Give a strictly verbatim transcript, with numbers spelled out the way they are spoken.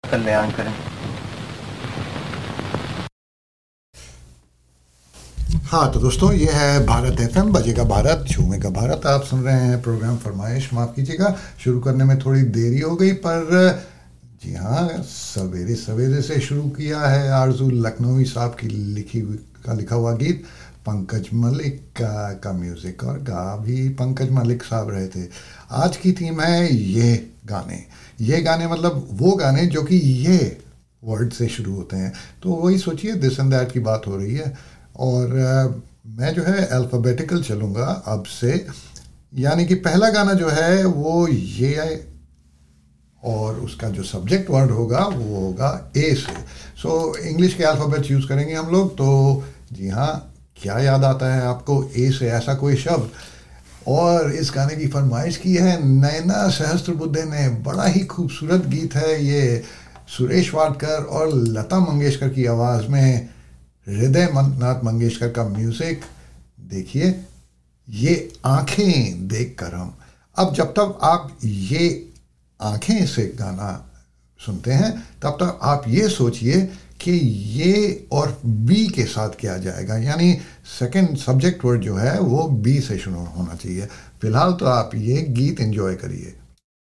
कल्याण करें। हाँ तो दोस्तों, ये है भारत एफएम, बजेगा भारत, झूमेगा भारत। आप सुन रहे हैं प्रोग्राम फरमाइश। माफ़ कीजिएगा, शुरू करने में थोड़ी देरी हो गई, पर जी हाँ, सवेरे सवेरे से शुरू किया है। आरजू लखनवी साहब की लिखी हुई का लिखा हुआ गीत, पंकज मलिक का, का म्यूज़िक, और गा भी पंकज मलिक साहब रहे थे। आज की थीम है ये गाने। ये गाने मतलब वो गाने जो कि ये वर्ड से शुरू होते हैं। तो वही सोचिए, दिस एंड दैट की बात हो रही है। और uh, मैं जो है अल्फ़ाबेटिकल चलूँगा अब से, यानी कि पहला गाना जो है वो ये है, और उसका जो सब्जेक्ट वर्ड होगा वो होगा ए से। सो इंग्लिश के अल्फ़ाबेट यूज़ करेंगे हम लोग। तो जी हाँ, क्या याद आता है आपको ए से, ऐसा कोई शब्द? और इस गाने की फरमाइश की है नैना सहस्त्रबुद्धे ने। बड़ा ही खूबसूरत गीत है ये, सुरेश वाडकर और लता मंगेशकर की आवाज़ में, हृदय नाथ मंगेशकर का म्यूज़िक। देखिए, ये आंखें देखकर हम। अब जब तक आप ये आंखें से गाना सुनते हैं, तब तक आप ये सोचिए कि ये और बी के साथ क्या जाएगा, यानी सेकंड सब्जेक्ट वर्ड जो है वो बी से शुरू होना चाहिए। फिलहाल तो आप ये गीत एंजॉय करिए।